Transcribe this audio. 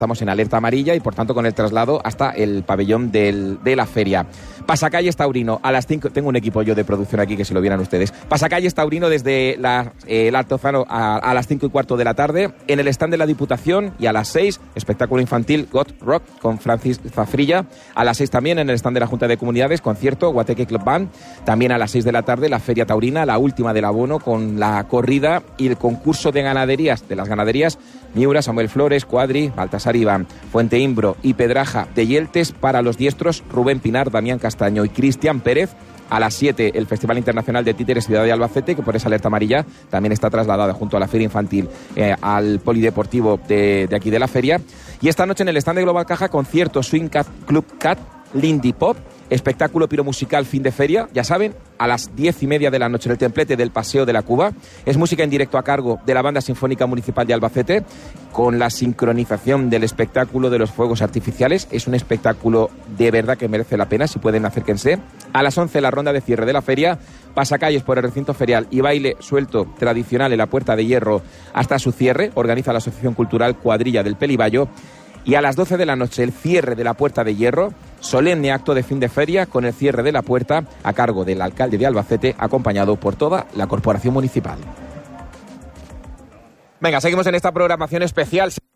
Estamos en alerta amarilla y, por tanto, con el traslado hasta el pabellón de la feria. Pasacalles Taurino, a las 5... Tengo un equipo yo de producción aquí que se lo vieran ustedes. Pasacalles Taurino desde el Altozano a las 5:15 de la tarde. En el stand de la Diputación y a las 6, espectáculo infantil Got Rock con Francis Zafrilla. A las 6 también en el stand de la Junta de Comunidades, concierto Guateque Club Band. También a las 6 de la tarde la Feria Taurina, la última del abono, con la corrida y el concurso de ganaderías, de las ganaderías Miura, Samuel Flores, Cuadri, Baltasar Iván, Fuente Imbro y Pedraja de Yeltes. Para los diestros, Rubén Pinar, Damián Castaño y Cristian Pérez. A las 7, el Festival Internacional de Títeres Ciudad de Albacete, que por esa alerta amarilla también está trasladada junto a la Feria Infantil al Polideportivo de aquí de la feria. Y esta noche en el stand de Global Caja, concierto Swing Cat Club Cat, Lindy Pop, espectáculo piromusical fin de feria, ya saben, a las 10:30 de la noche en el templete del Paseo de la Cuba. Es música en directo a cargo de la Banda Sinfónica Municipal de Albacete, con la sincronización del espectáculo de los fuegos artificiales. Es un espectáculo de verdad que merece la pena, si pueden acérquense. A las 11 la ronda de cierre de la feria, pasacalles por el recinto ferial y baile suelto tradicional en la Puerta de Hierro hasta su cierre, organiza la Asociación Cultural Cuadrilla del Peliballo. Y a las 12 de la noche el cierre de la Puerta de Hierro, solemne acto de fin de feria con el cierre de la puerta a cargo del alcalde de Albacete, acompañado por toda la corporación municipal. Venga, seguimos en esta programación especial.